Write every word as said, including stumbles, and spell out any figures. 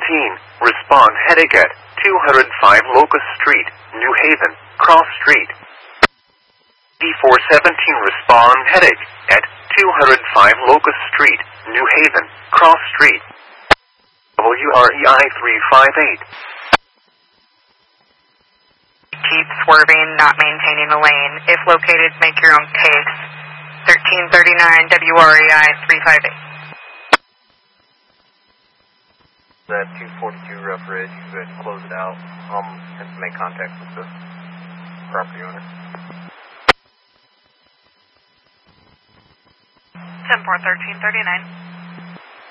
seventeen, respond headache at two oh five Locust Street, New Haven, Cross Street. D four seventeen, respond headache at two oh five Locust Street, New Haven, Cross Street. W R E I three five eight. Keep swerving, not maintaining the lane. If located, make your own pace. thirteen thirty-nine W R E I three five eight. That two forty-two Rough Ridge, you go ahead and close it out. Um, have to make contact with the property owner. ten four thirteen thirty-nine.